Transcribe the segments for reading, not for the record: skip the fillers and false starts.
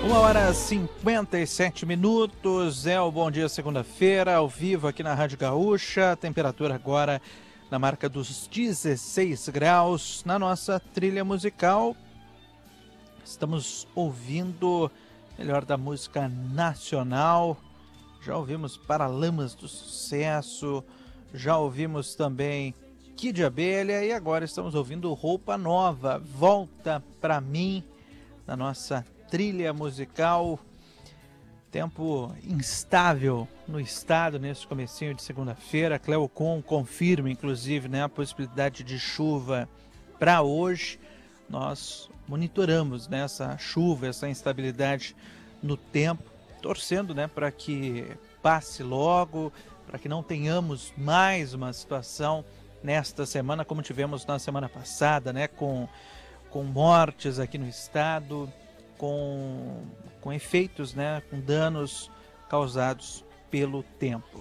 1h57, é o Bom Dia Segunda-feira, ao vivo aqui na Rádio Gaúcha, temperatura agora na marca dos 16 graus. Na nossa trilha musical, estamos ouvindo melhor da música nacional, já ouvimos Paralamas do Sucesso, já ouvimos também Kid Abelha e agora estamos ouvindo Roupa Nova, Volta Pra Mim, na nossa trilha musical. Tempo instável no estado nesse comecinho de segunda-feira. Cleocon confirma, inclusive, a possibilidade de chuva para hoje. Nós monitoramos essa chuva, essa instabilidade no tempo, torcendo para que passe logo, para que não tenhamos mais uma situação nesta semana como tivemos na semana passada, com mortes aqui no estado, com efeitos, com danos causados pelo tempo.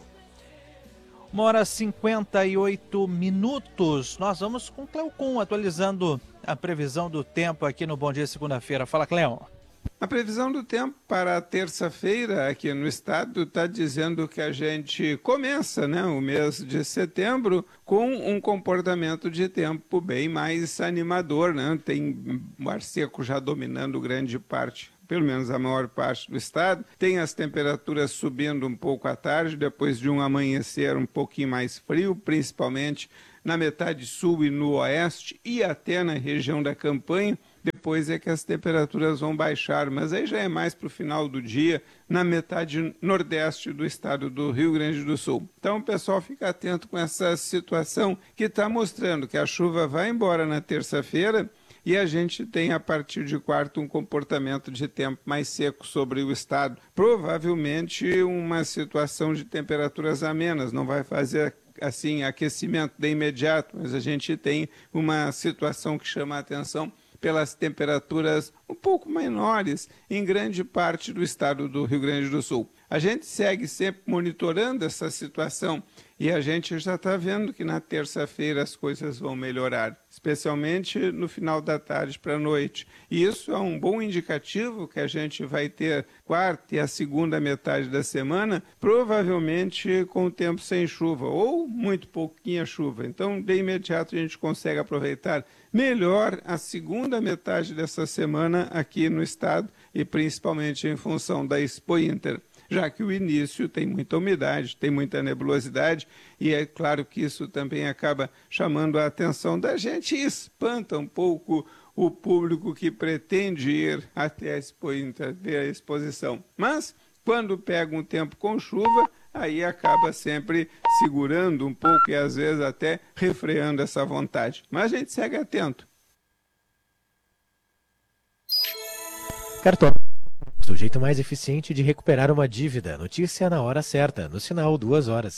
1h58. Nós vamos com o Cleocon atualizando a previsão do tempo aqui no Bom Dia Segunda-feira. Fala, Cleo. A previsão do tempo para terça-feira aqui no estado está dizendo que a gente começa o mês de setembro com um comportamento de tempo bem mais animador. Tem o ar seco já dominando grande parte, pelo menos a maior parte do estado. Tem as temperaturas subindo um pouco à tarde, depois de um amanhecer um pouquinho mais frio, principalmente na metade sul e no oeste e até na região da Campanha. Depois é que as temperaturas vão baixar, mas aí já é mais para o final do dia, na metade nordeste do estado do Rio Grande do Sul. Então o pessoal fica atento com essa situação que está mostrando que a chuva vai embora na terça-feira e a gente tem a partir de quarta um comportamento de tempo mais seco sobre o estado. Provavelmente uma situação de temperaturas amenas, não vai fazer assim aquecimento de imediato, mas a gente tem uma situação que chama a atenção pelas temperaturas um pouco menores em grande parte do estado do Rio Grande do Sul. A gente segue sempre monitorando essa situação e a gente já está vendo que na terça-feira as coisas vão melhorar, especialmente no final da tarde para a noite. E isso é um bom indicativo que a gente vai ter quarta e a segunda metade da semana, provavelmente com o tempo sem chuva ou muito pouquinha chuva. Então, de imediato, a gente consegue aproveitar melhor a segunda metade dessa semana aqui no estado e principalmente em função da Expo Inter, já que o início tem muita umidade, tem muita nebulosidade e é claro que isso também acaba chamando a atenção da gente e espanta um pouco o público que pretende ir até a Expo Inter, ver a exposição. Mas quando pega um tempo com chuva, aí acaba sempre segurando um pouco e às vezes até refreando essa vontade. Mas a gente segue atento. Cartão. O jeito mais eficiente de recuperar uma dívida. Notícia na hora certa, no sinal 2 horas.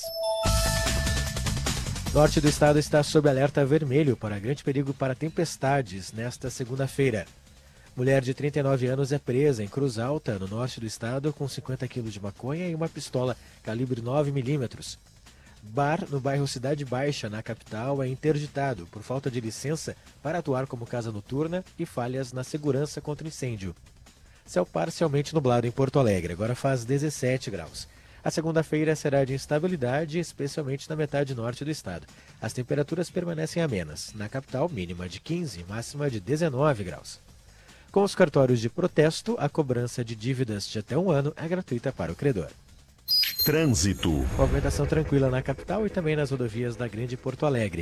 Norte do estado está sob alerta vermelho para grande perigo para tempestades nesta segunda-feira. Mulher de 39 anos é presa em Cruz Alta, no norte do estado, com 50 quilos de maconha e uma pistola calibre 9mm. Bar no bairro Cidade Baixa, na capital, é interditado por falta de licença para atuar como casa noturna e falhas na segurança contra incêndio. Céu parcialmente nublado em Porto Alegre, agora faz 17 graus. A segunda-feira será de instabilidade, especialmente na metade norte do estado. As temperaturas permanecem amenas. Na capital, mínima de 15, máxima de 19 graus. Com os cartórios de protesto, a cobrança de dívidas de até 1 ano é gratuita para o credor. Trânsito. Movimentação tranquila na capital e também nas rodovias da Grande Porto Alegre.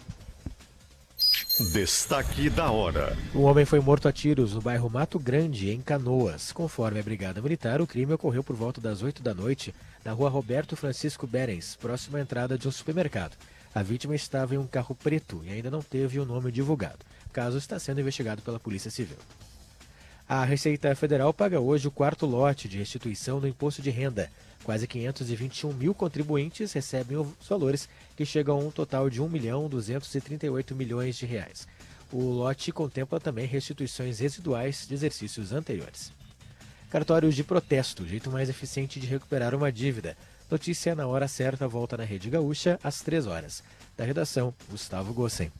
Destaque da hora. Um homem foi morto a tiros no bairro Mato Grande, em Canoas. Conforme a Brigada Militar, o crime ocorreu por volta das 8 da noite, na rua Roberto Francisco Berens, próxima à entrada de um supermercado. A vítima estava em um carro preto e ainda não teve o nome divulgado. O caso está sendo investigado pela Polícia Civil. A Receita Federal paga hoje o 4º lote de restituição do imposto de renda. Quase 521 mil contribuintes recebem os valores, que chegam a um total de R$ 1.238 milhões. O lote contempla também restituições residuais de exercícios anteriores. Cartórios de protesto, jeito mais eficiente de recuperar uma dívida. Notícia na hora certa, volta na Rede Gaúcha, às 3 horas. Da redação, Gustavo Gossen.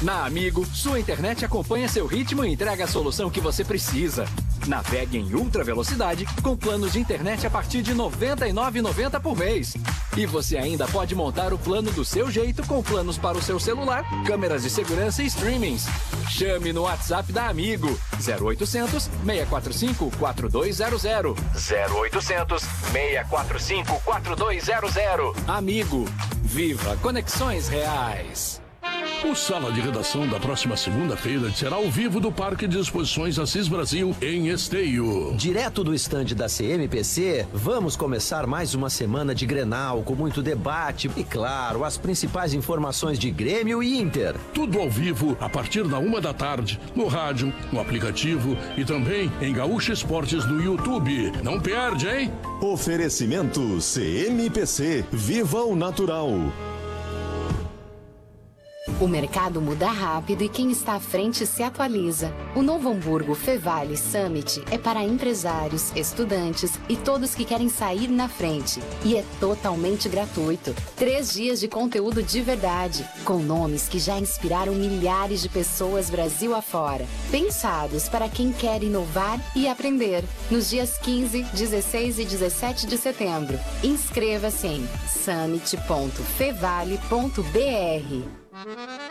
Na Amigo, sua internet acompanha seu ritmo e entrega a solução que você precisa. Navegue em ultra velocidade com planos de internet a partir de R$ 99,90 por mês. E você ainda pode montar o plano do seu jeito com planos para o seu celular, câmeras de segurança e streamings. Chame no WhatsApp da Amigo 0800 645 4200. 0800 645 4200. Amigo, viva conexões reais. O Sala de Redação da próxima segunda-feira será ao vivo do Parque de Exposições Assis Brasil, em Esteio. Direto do estande da CMPC, vamos começar mais uma semana de Grenal, com muito debate e, claro, as principais informações de Grêmio e Inter. Tudo ao vivo, a partir da 1h, no rádio, no aplicativo e também em Gaúcha Esportes no YouTube. Não perde, hein? Oferecimento CMPC. Viva o natural. O mercado muda rápido e quem está à frente se atualiza. O novo Hamburgo Fevale Summit é para empresários, estudantes e todos que querem sair na frente. E é totalmente gratuito. 3 dias de conteúdo de verdade, com nomes que já inspiraram milhares de pessoas Brasil afora. Pensados para quem quer inovar e aprender. Nos dias 15, 16 e 17 de setembro. Inscreva-se em summit.fevale.br.